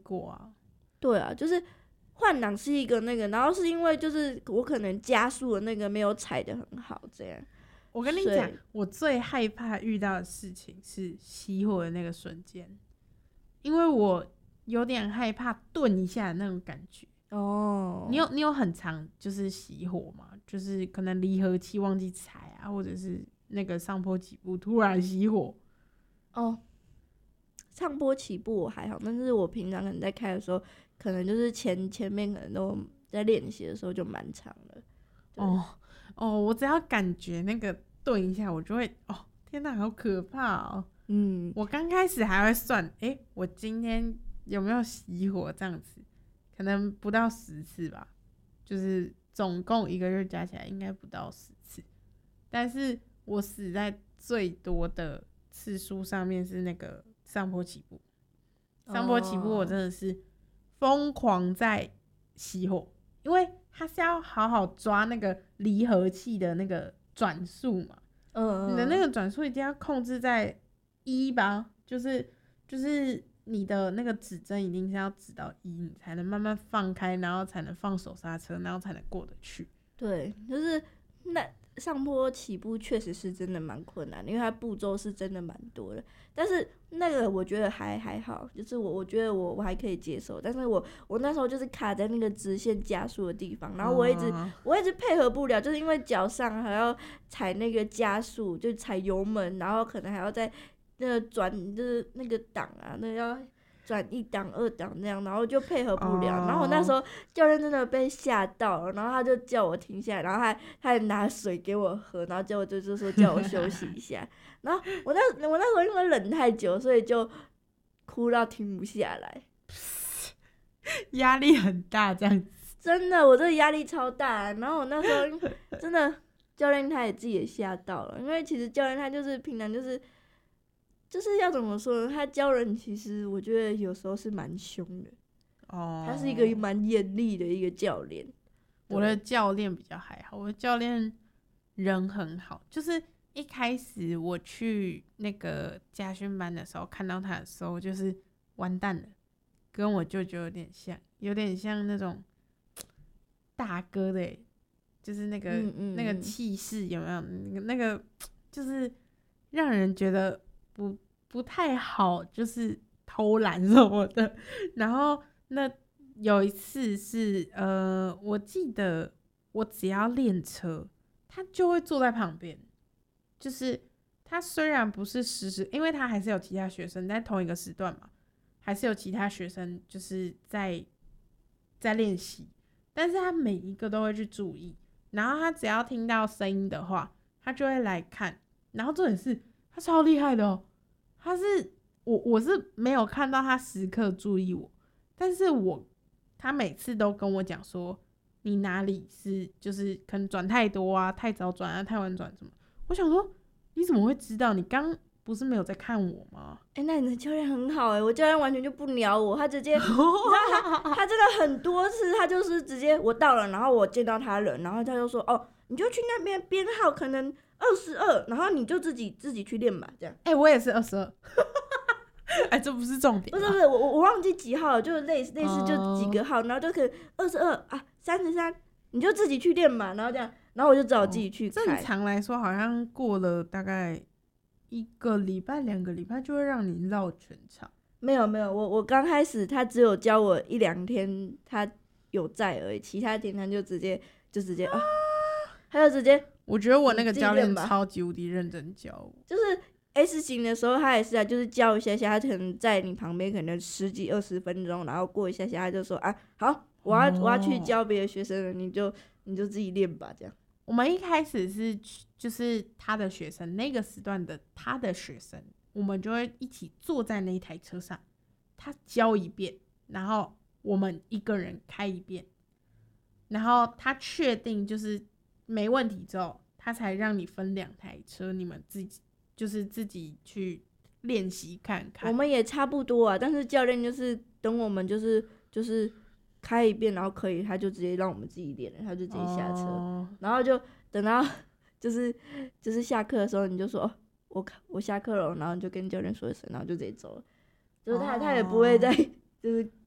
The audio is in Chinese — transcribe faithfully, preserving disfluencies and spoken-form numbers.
过啊。 对啊，就是换挡是一个那个，然后是因为就是我可能加速的那个没有踩得很好，这样。 我跟你讲，我最害怕遇到的事情是熄火的那个瞬间，因为我有点害怕顿一下的那种感觉。哦，你有你有很常就是熄火吗？就是可能离合器忘记踩啊，或者是那个上坡起步突然熄火。 哦，上坡起步我还好，但是我平常可能在开的时候，可能就是前前面可能都在练习的时候就蛮长了。 哦哦，我只要感觉那个顿一下，我就会哦，天哪，好可怕哦！嗯，我刚开始还会算，哎、欸，我今天有没有熄火这样子，可能不到十次吧，就是总共一个月加起来应该不到十次，但是我死在最多的次数上面是那个上坡起步，上坡起步我真的是疯狂在熄火，因为它是要好好抓那个离合器的那个转速嘛，嗯，你的那个转速一定要控制在一吧，就是就是你的那个指针一定是要指到一，你才能慢慢放开，然后才能放手刹车，然后才能过得去。 对，就是那上坡起步确实是真的蛮困难的，因为它步骤是真的蛮多的。但是那个我觉得还还好，就是我我觉得我我还可以接受。但是我我那时候就是卡在那个直线加速的地方，然后我一直、哦、我一直配合不了，就是因为脚上还要踩那个加速，就踩油门，然后可能还要在那个转就是那个档啊，那个要转一档二档那样，然后就配合不了。Oh. 然后我那时候教练真的被吓到了，然后他就叫我停下来，然后他他还拿水给我喝，然后结果就就说叫我休息一下。然后我那我那时候因为忍太久，所以就哭到停不下来， 压力很大这样子。 真的，我这个压力超大。然后我那时候真的教练他也自己也吓到了，因为其实教练他就是平常就是。就是要怎么说呢？他教人其实我觉得有时候是蛮凶的，哦，他是一个蛮严厉的一个教练。 我的教练比较还好，我的教练人很好。就是一开始我去那个家训班的时候，看到他的时候，就是完蛋了，跟我舅舅有点像，有点像那种大哥的，就是那个嗯嗯那个气势有没有？那个那个就是让人觉得。不不太好，就是偷懒什么的。然后那有一次是呃，我记得我只要练车，他就会坐在旁边。就是他虽然不是实时，因为他还是有其他学生在同一个时段嘛，还是有其他学生就是在在练习，但是他每一个都会去注意。然后他只要听到声音的话，他就会来看。然后重点是他超厉害的哦。他是我我是没有看到他时刻注意我，但是我他每次都跟我讲说你哪里是就是可能转太多啊，太早转啊，太晚转什么。我想说你怎么会知道？你刚不是没有在看我吗？ 哎、欸，那你的教练很好哎、欸，我教练完全就不鸟我，他直接，你知道他他真的很多次，他就是直接我到了，然后我见到他了，然后他就说哦，你就去那边编号可能二十二，然后你就自己自己去练吧，这样。 哎、欸，我也是二十二。哎，这不是重点。 不是不是，我我忘记几号了，就是类似类似就几个号， oh. 然后就可能二十二啊，三十三，你就自己去练嘛，然后这样，然后我就只好自己去开。 正常来说，好像过了大概一个礼拜、两个礼拜就会让你绕全场。 没有没有，我我刚开始他只有教我一两天，他有在而已，其他天他就直接就直接啊，他就直接。 我觉得我那个教练超级无敌认真教我， 就是。S 型的时候，他也是啊，就是教一下下，他可能在你旁边可能十几二十分钟，然后过一下下，他就说啊，好，我要、哦、我要去教别的学生了，你就你就自己练吧，这样。 我们一开始是就是他的学生那个时段的他的学生，我们就会一起坐在那一台车上，他教一遍，然后我们一个人开一遍，然后他确定就是没问题之后，他才让你分两台车，你们自己。就是自己去练习看看。 我们也差不多啊，但是教练就是等我们就是就是开一遍，然后可以，他就直接让我们自己练了，他就直接下车，哦、然后就等到就是就是下课的时候，你就说、哦、我我下课了，然后你就跟教练说一声，然后就直接走了，就是他、哦、他也不会再就是